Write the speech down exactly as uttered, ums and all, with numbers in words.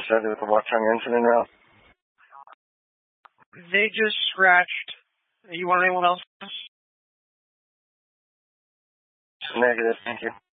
associated with the Watchung incident, Ralph? They just scratched. You want anyone else? Negative, thank you.